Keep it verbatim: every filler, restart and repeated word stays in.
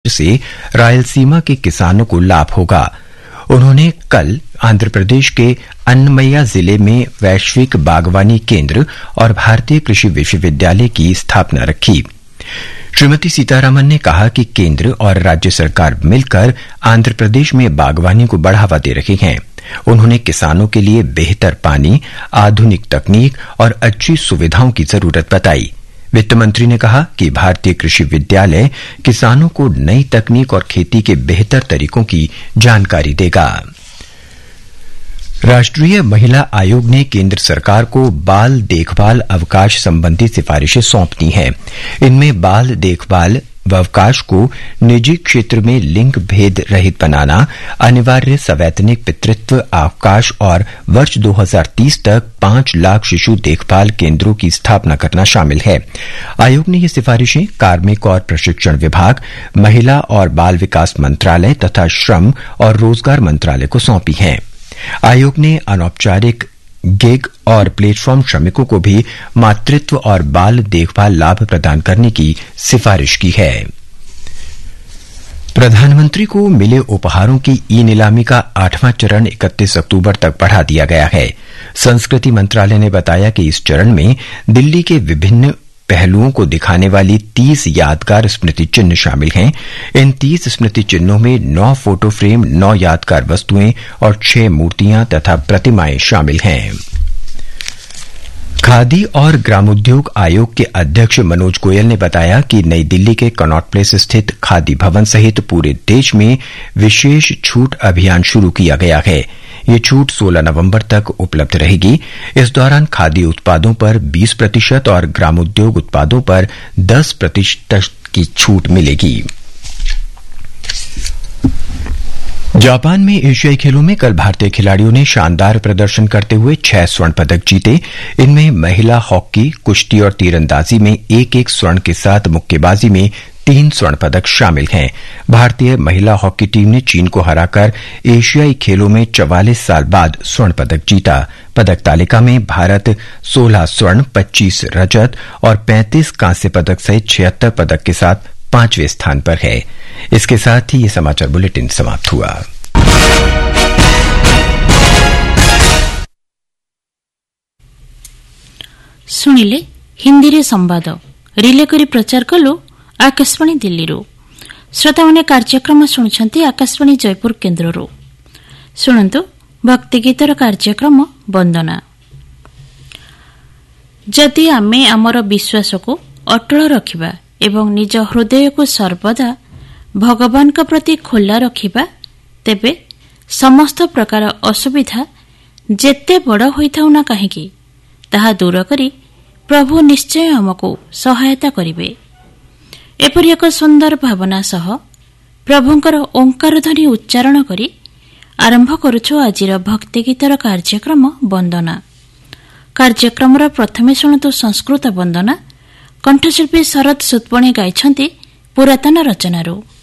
से रायलसीमा के किसानों को लाभ होगा। उन्होंने कल आंध्र प्रदेश के अन्नमय्या जिले में वैश्विक बागवानी केंद्र और भारतीय कृषि विश्वविद्यालय की स्थापना रखी। श्रीमती सीतारामन ने कहा कि केंद्र और राज्य सरकार मिलकर आंध्र प्रदेश में बागवानी को बढ़ावा दे रहे हैं। उन्होंने किसानों के लिए बेहतर पानी, आधुनिक तकनीक और अच्छी सुविधाओं की जरूरत बताई। वित्त मंत्री ने कहा कि भारतीय कृषि विद्यालय किसानों को नई तकनीक और खेती के बेहतर तरीकों की जानकारी देगा। राष्ट्रीय महिला आयोग ने केंद्र सरकार को बाल देखभाल अवकाश संबंधी सिफारिशें सौंपी हैं। इनमें बाल देखभाल अवकाश को निजी क्षेत्र में लिंग भेद रहित बनाना, अनिवार्य सवैतनिक पितृत्व अवकाश और वर्ष दो हज़ार तीस तक पांच लाख शिशु देखभाल केंद्रों की स्थापना करना शामिल है। आयोग ने ये सिफारिशें कार्मिक और प्रशिक्षण विभाग, महिला और बाल विकास मंत्रालय तथा श्रम और रोजगार मंत्रालय को सौंपी हैं। आयोग ने अनौपचारिक गिग और प्लेटफॉर्म श्रमिकों को भी मातृत्व और बाल देखभाल लाभ प्रदान करने की सिफारिश की है। प्रधानमंत्री को मिले उपहारों की ई नीलामी का आठवां चरण इकतीस अक्टूबर तक बढ़ा दिया गया है। संस्कृति मंत्रालय ने बताया कि इस चरण में दिल्ली के विभिन्न पहलुओं को दिखाने वाली तीस यादगार स्मृति चिन्ह शामिल हैं। इन तीस स्मृति चिन्हों में नौ फोटो फ्रेम, नौ यादगार वस्तुएं और छह मूर्तियां तथा प्रतिमाएं शामिल हैं। खादी और ग्रामोद्योग आयोग के अध्यक्ष मनोज गोयल ने बताया कि नई दिल्ली के कनॉट प्लेस स्थित खादी भवन सहित पूरे देश में विशेष छूट अभियान शुरू किया गया है। ये छूट सोलह नवंबर तक उपलब्ध रहेगी। इस दौरान खादी उत्पादों पर बीस प्रतिशत और ग्रामोद्योग उत्पादों पर दस प्रतिशत की छूट मिलेगी। जापान में एशियाई खेलों में कल भारतीय खिलाड़ियों ने शानदार प्रदर्शन करते हुए छह स्वर्ण पदक जीते। इनमें महिला हॉकी, कुश्ती और तीरंदाजी में एक एक स्वर्ण के साथ मुक्केबाजी में तीन स्वर्ण पदक शामिल हैं। भारतीय महिला हॉकी टीम ने चीन को हराकर एशियाई खेलों में चवालीस साल बाद स्वर्ण पदक जीता। पदक तालिका में भारत सोलह स्वर्ण, पच्चीस रजत और पैंतीस कांस्य पदक सहित छिहत्तर पदक के साथ पांचवें स्थान पर है। इसके साथ ही ये समाचार बुलेटिन समाप्त हुआ। सुनिले हिंदी रे संवाद रिले करी प्रचार कलु आकाशवाणी दिल्ली रो। श्रोता माने कार्यक्रम शुणुछंती आकाशवाणी जयपुर केन्द्र रो। शुणंतु भक्ति गीतर कार्यक्रम वंदना। जदि आमे आमर विश्वास को अटल रखिबा एवं निज हृदय को सर्वदा भगवान का प्रति खोला रखिबा, तेबे समस्त प्रकार असुविधा जेते बड़ होइथाउ ना काहेकि ताहा दूर करी प्रभु निश्चय हमको सहायता करिवे। एपरि एक सुंदर भावना सह प्रभुंकर ओंकार ध्वनि उच्चारण करी आरंभ करुछु आजिर भक्ति गीतर कार्यक्रम वंदना। कार्यक्रमर प्रथमे शुणुतु संस्कृत वंदना। कंठशिल्पी शरद सुतपणी गाइछन्ति पुरातन रचनारू।